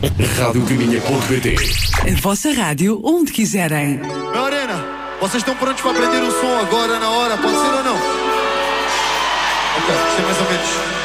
radiocaminha.pt. A vossa rádio onde quiserem. Meu Arena, vocês estão prontos para aprender o som agora na hora? Pode ser ou não? Ok, isto é mais ou menos.